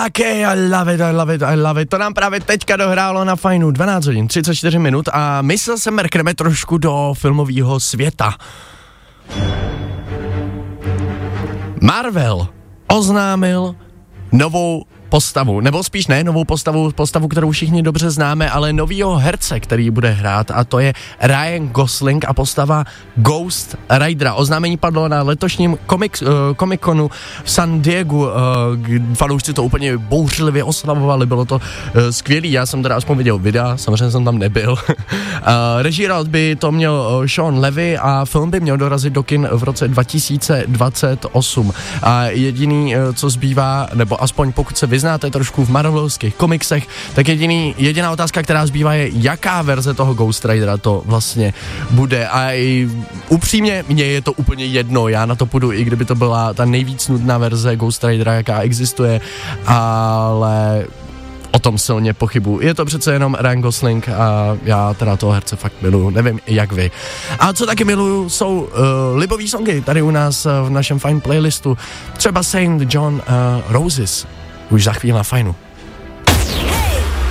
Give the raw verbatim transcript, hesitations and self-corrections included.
Okay, I love it, I love it, I love it. To nám právě teďka dohrálo na Fajnu dvanáct hodin, třicet čtyři minut a my se mrkneme trošku do filmového světa. Marvel oznámil novou postavu, nebo spíš ne novou postavu, postavu, kterou všichni dobře známe, ale novýho herce, který bude hrát, a to je Ryan Gosling a postava Ghost Ridera. Oznámení padlo na letošním komik, uh, Comic-Conu v San Diego, uh, fanoušci to úplně bouřlivě oslavovali, bylo to uh, skvělý, já jsem teda aspoň viděl videa, samozřejmě jsem tam nebyl. uh, režírat by to měl uh, Sean Levy a film by měl dorazit do kin v roce dva tisíce dvacet osm. A jediný, uh, co zbývá, nebo aspoň pokud se vyznáte trošku v marvelovských komiksech, tak jediný, jediná otázka, která zbývá, je, jaká verze toho Ghost Ridera to vlastně bude. A i, upřímně, mně je to úplně jedno, já na to půjdu, i kdyby to byla ta nejvíc nudná verze Ghost Ridera, jaká existuje, ale o tom silně pochybuji. Je to přece jenom Ryan Gosling a já teda toho herce fakt miluju, nevím jak vy. A co taky miluju, jsou uh, libový songy tady u nás uh, v našem Fine playlistu, třeba Saint John uh, Roses, už za chvíli na Fajnu.